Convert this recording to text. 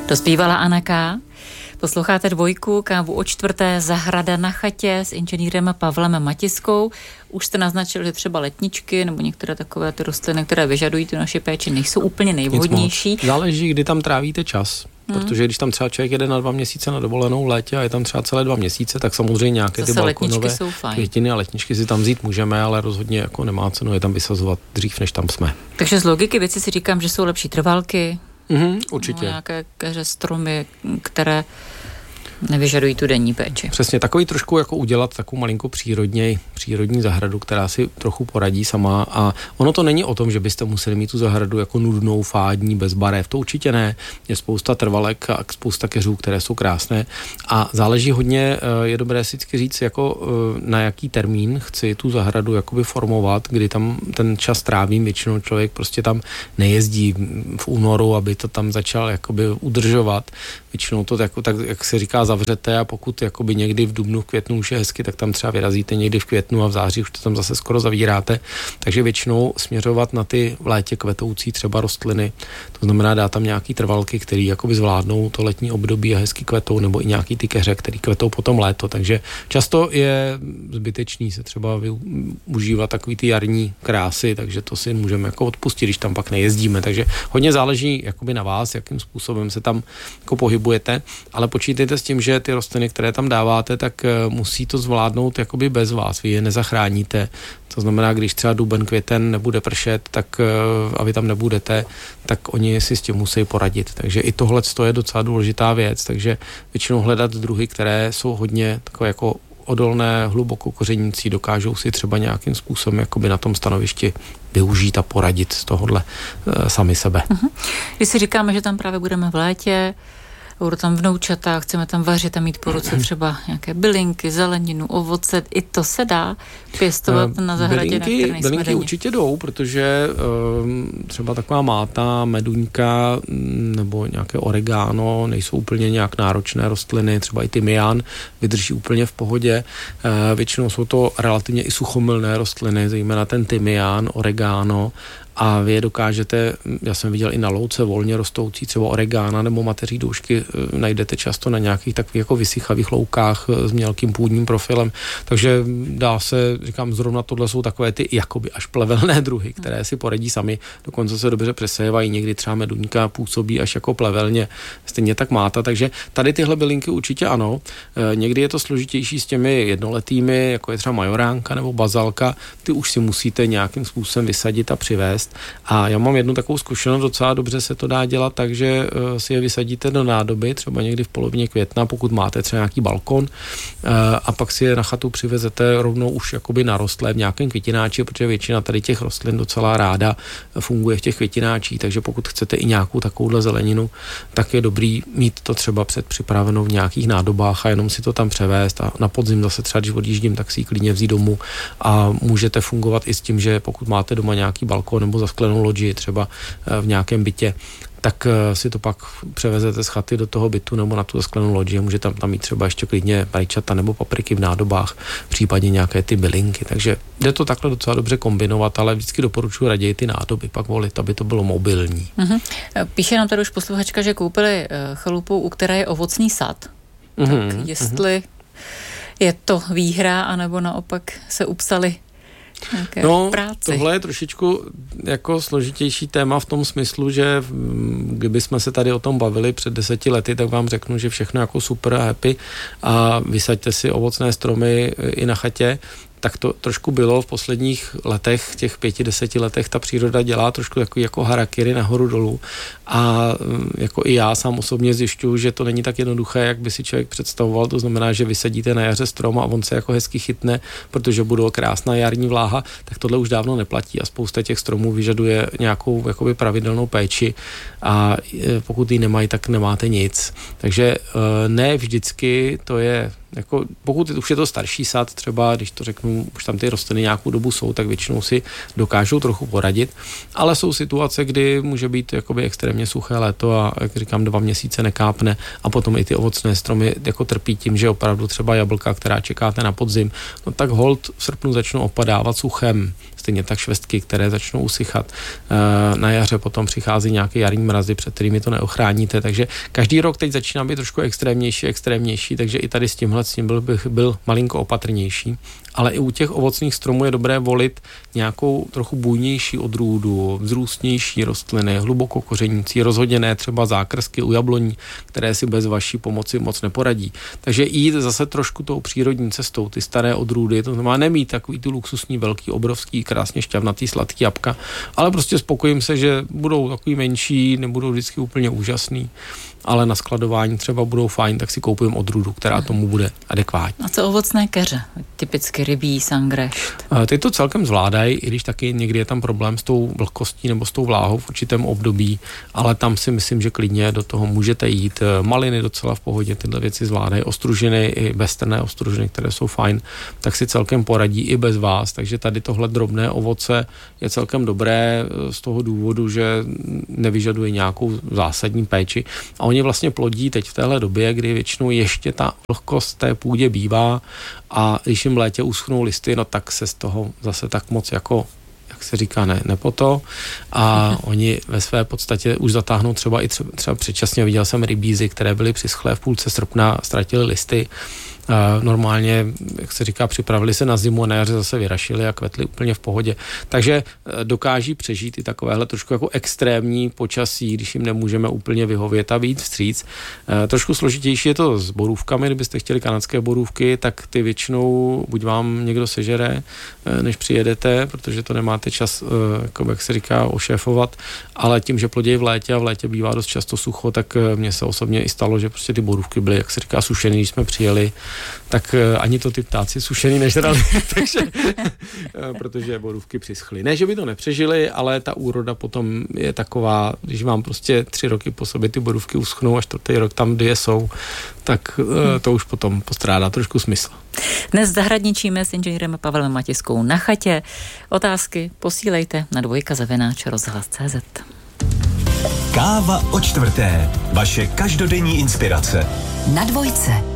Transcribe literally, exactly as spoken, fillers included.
Dospívala Anna K. Posloucháte Dvojku, kávu o čtvrté, zahrada na chatě s inženýrem Pavlem Matiskou. Už jste naznačil, že třeba letničky nebo některé takové ty rostliny, které vyžadují tu naši péči, nejsou úplně nejvhodnější. Záleží, kdy tam trávíte čas. Hmm. Protože když tam třeba člověk jede na dva měsíce na dovolenou v létě a je tam třeba celé dva měsíce, tak samozřejmě nějaké zase ty balkonové květiny a letničky si tam vzít můžeme, ale rozhodně jako nemá cenu je tam vysazovat dřív, než tam jsme. Takže z logiky věci si říkám, že jsou lepší trvalky, mm-hmm, určitě. No, nějaké keře, stromy, které nevyžadují tu denní péči. Přesně, takový trošku jako udělat takovou malinkou přírodní, přírodní zahradu, která si trochu poradí sama a ono to není o tom, že byste museli mít tu zahradu jako nudnou, fádní, bez barev, to určitě ne. Je spousta trvalek a spousta keřů, které jsou krásné a záleží hodně, je dobré si vždycky říct, jako na jaký termín chci tu zahradu jakoby formovat, kdy tam ten čas trávím, většinou člověk prostě tam nejezdí v únoru, aby to tam začal jakoby udržovat. Většinou to jako, tak, jak se říká, zavřete a pokud jakoby někdy v dubnu, v květnu už je hezky, tak tam třeba vyrazíte někdy v květnu a v září už to tam zase skoro zavíráte. Takže většinou směřovat na ty v létě kvetoucí třeba rostliny. To znamená dát tam nějaký trvalky, které jakoby zvládnou to letní období a hezky kvetou, nebo i nějaký ty keře, které kvetou potom léto. Takže často je zbytečný se třeba užívat takový ty jarní krásy, takže to si můžeme jako odpustit, když tam pak nejezdíme. Takže hodně záleží jakoby na vás, jakým způsobem se tam jako pohybujete, ale počítejte s tím, že ty rostliny, které tam dáváte, tak musí to zvládnout jakoby bez vás. Vy je nezachráníte. To znamená, když třeba duben, květen nebude pršet, tak a vy tam nebudete, tak oni si s tím musí poradit. Takže i tohle je docela důležitá věc. Takže většinou hledat druhy, které jsou hodně takové jako odolné, hluboko kořenící, dokážou si třeba nějakým způsobem jakoby na tom stanovišti využít a poradit z tohohle e, sami sebe. Uh-huh. Když si říkáme, že tam právě budeme v létě, budou tam vnoučata, chceme tam vařit a mít po ruce třeba nějaké bylinky, zeleninu, ovoce, i to se dá pěstovat uh, na zahradě, bylinky, na které nejsme bylinky denně. Určitě jdou, protože um, třeba taková máta, meduňka nebo nějaké oregano nejsou úplně nějak náročné rostliny, třeba i tymián vydrží úplně v pohodě. Uh, většinou jsou to relativně i suchomilné rostliny, zejména ten tymián, oregano, a vy je dokážete, já jsem viděl i na louce volně rostoucí, třeba oregána nebo mateří doušky najdete často na nějakých takových jako vysychavých loukách s mělkým půdním profilem, takže dá se, říkám, zrovna tohle jsou takové ty jakoby až plevelné druhy, které si poradí sami, dokonce se dobře přesévají, někdy třeba meduňka působí až jako plevelně, stejně tak máta, takže tady tyhle bylinky určitě ano, někdy je to složitější s těmi jednoletými, jako je třeba majoránka nebo bazalka, ty už si musíte nějakým způsobem vysadit a přivést. A já mám jednu takovou zkušenost, docela dobře se to dá dělat, takže uh, si je vysadíte do nádoby, třeba někdy v polovině května, pokud máte třeba nějaký balkon, uh, a pak si je na chatu přivezete rovnou už jakoby narostlé v nějakém květináči, protože většina tady těch rostlin docela ráda funguje v těch květináčích, takže pokud chcete i nějakou takovouhle zeleninu, tak je dobrý mít to třeba předpřipravenou v nějakých nádobách a jenom si to tam převést a na podzim zase třeba, když odjíždím, tak si ji klidně vzít domů a můžete fungovat i s tím, že pokud máte doma nějaký balkon nebo zasklenou loďi třeba v nějakém bytě, tak si to pak převezete z chaty do toho bytu nebo na tu zasklenou loďi a můžete tam, tam mít třeba ještě klidně rajčata nebo papriky v nádobách, případně nějaké ty bylinky. Takže jde to takhle docela dobře kombinovat, ale vždycky doporučuji raději ty nádoby pak volit, aby to bylo mobilní. Mm-hmm. Píše nám tady už posluchačka, že koupili chalupu, u které je ovocný sad. Mm-hmm. Tak jestli mm-hmm. je to výhra, anebo naopak se upsali no, tohle je trošičku jako složitější téma v tom smyslu, že kdybychom se tady o tom bavili před deseti lety, tak vám řeknu, že všechno jako super a happy a vysaďte si ovocné stromy i na chatě. Tak to trošku bylo v posledních letech, těch pěti, deseti letech, ta příroda dělá trošku jako, jako harakiri nahoru dolů a jako i já sám osobně zjišťuju, že to není tak jednoduché, jak by si člověk představoval, to znamená, že vysadíte na jaře strom a on se jako hezky chytne, protože budou krásná jarní vláha, tak tohle už dávno neplatí a spousta těch stromů vyžaduje nějakou jakoby pravidelnou péči a pokud ji nemají, tak nemáte nic. Takže ne vždycky to je jako, pokud už je to starší sad, třeba, když to řeknu, už tam ty rostliny nějakou dobu jsou, tak většinou si dokážou trochu poradit, ale jsou situace, kdy může být jakoby extrémně suché léto a, jak říkám, dva měsíce nekápne a potom i ty ovocné stromy jako trpí tím, že opravdu třeba jablka, která čekáte na podzim, no tak holt v srpnu začnou opadávat suchem. stejně tak švestky, které začnou usychat. Na jaře potom přichází nějaké jarní mrazy, před kterými to neochráníte, takže každý rok teď začíná být trošku extrémnější, extrémnější, takže i tady s tímhle s tím byl bych byl malinko opatrnější. Ale i u těch ovocných stromů je dobré volit nějakou trochu bujnější odrůdu, vzrůstnější rostliny, hluboko kořenící, rozhodně ne třeba zákrsky u jabloní, které si bez vaší pomoci moc neporadí. Takže jít zase trošku tou přírodní cestou, ty staré odrůdy, to znamená nemít takový ty luxusní, velký, obrovský, krásně šťavnatý, sladký jabka, ale prostě spokojím se, že budou takový menší, nebudou vždycky úplně úžasný, ale na skladování třeba budou fajn, tak si koupím odrůdu, která tomu bude adekvátní. A co ovocné keře? Typicky rybí, sangrešt. Ty to celkem zvládají, i když taky někdy je tam problém s tou vlhkostí nebo s tou vláhou v určitém období, ale tam si myslím, že klidně do toho můžete jít. Maliny docela v pohodě, tyhle věci zvládají. Ostružiny i beztrné ostružiny, které jsou fajn, tak si celkem poradí i bez vás, takže tady tohle drobné ovoce je celkem dobré z toho důvodu, že nevyžaduje nějakou zásadní péči. A oni vlastně plodí teď v téhle době, kdy většinou ještě ta vlhkost té půdě bývá a když jim v létě uschnou listy, no tak se z toho zase tak moc jako, jak se říká, ne, nepoto a oni ve své podstatě už zatáhnou třeba i třeba, třeba předčasně, viděl jsem rybízy, které byly přischlé v půlce srpna, ztratili listy. Normálně, jak se říká, připravili se na zimu a na jaře zase vyrašili a kvetli úplně v pohodě. Takže dokáží přežít i takovéhle trošku jako extrémní počasí, když jim nemůžeme úplně vyhovět a vyjít vstříc. Trošku složitější je to s borůvkami, kdybyste chtěli kanadské borůvky, tak ty většinou buď vám někdo sežere, než přijedete, protože to nemáte čas, jako jak se říká, ošéfovat, ale tím, že plodějí v létě a v létě bývá dost často sucho, tak mně se osobně i stalo, že prostě ty borůvky byly, jak se říká, sušený, když jsme přijeli, tak ani to ty ptáci sušený nežrali, takže, protože borůvky přischly. Ne, že by to nepřežili, ale ta úroda potom je taková, když vám prostě tři roky po sobě ty borůvky uschnou a čtvrtý rok tam, kde jsou, tak to už potom postrádá trošku smysl. Dnes zahradničíme s inženýrem Pavlem Matiskou na chatě. Otázky posílejte na dvojka zavináč rozhlas tečka cé zet. Káva o čtvrté. Vaše každodenní inspirace. Na dvojce.